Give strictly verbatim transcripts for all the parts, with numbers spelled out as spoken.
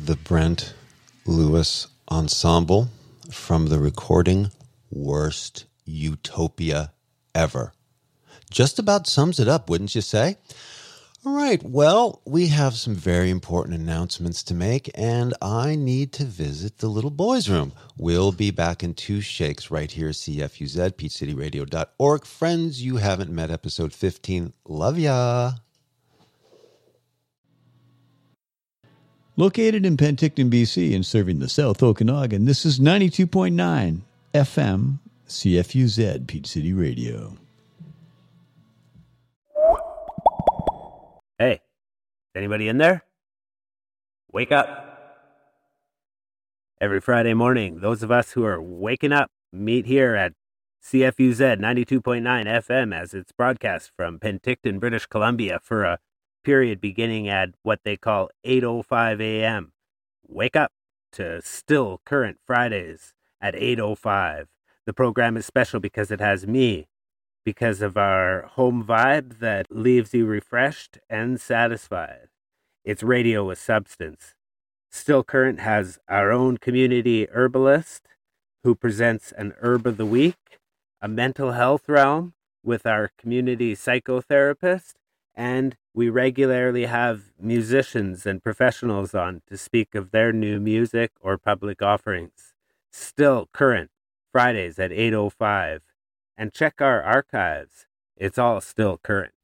the Brent Lewis Ensemble from the recording Worst Utopia Ever. Just about sums it up, wouldn't you say? All right, well, we have some very important announcements to make, and I need to visit the little boys' room. We'll be back in two shakes right here, C F U Z, peach city radio dot org. Friends you haven't met, episode fifteen. Love ya. Located in Penticton, B C, and serving the South Okanagan, this is ninety-two point nine F M, C F U Z, Peach City Radio. Hey, anybody in there? Wake up. Every Friday morning, those of us who are waking up meet here at C F U Z ninety-two point nine F M as it's broadcast from Penticton, British Columbia for a period beginning at what they call eight oh five a.m. Wake up to Still Current Fridays at eight oh five. The program is special because it has me, because of our home vibe that leaves you refreshed and satisfied. It's radio with substance. Still Current has our own community herbalist who presents an herb of the week, a mental health realm with our community psychotherapist, and we regularly have musicians and professionals on to speak of their new music or public offerings. Still Current, Fridays at eight oh five. And check our archives. It's all still current.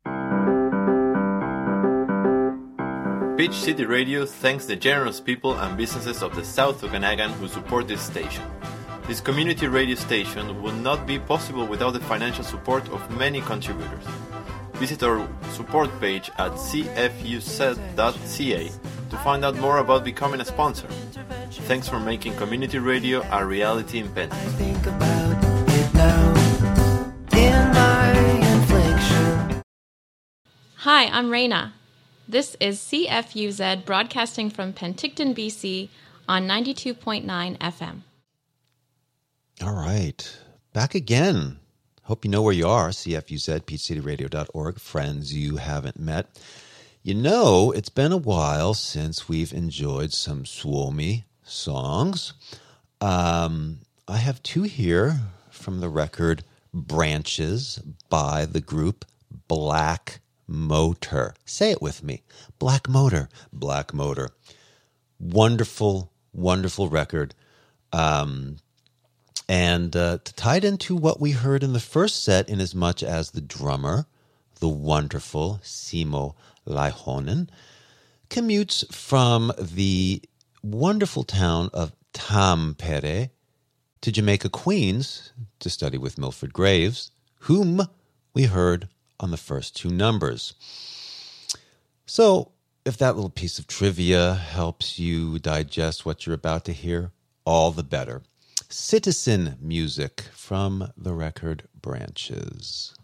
Peach City Radio thanks the generous people and businesses of the South Okanagan who support this station. This community radio station would not be possible without the financial support of many contributors. Visit our support page at c f u z dot c a to find out more about becoming a sponsor. Thanks for making community radio a reality in Penticton. I think about it now. In my infliction. Hi, I'm Raina. This is C F U Z broadcasting from Penticton, B C on ninety-two point nine F M. All right, back again. Hope you know where you are, C F U Z, peach city radio dot org. Friends you haven't met. You know, it's been a while since we've enjoyed some Suomi songs. Um, I have two here from the record Branches by the group Black Motor. Say it with me. Black Motor. Black Motor. Wonderful, wonderful record. Um, and uh, tied into what we heard in the first set, in as much as the drummer, the wonderful Simo Laihonen, commutes from the wonderful town of Tampere to Jamaica, Queens, to study with Milford Graves, whom we heard on the first two numbers. So, if that little piece of trivia helps you digest what you're about to hear, all the better. Citizen music from the record Branches.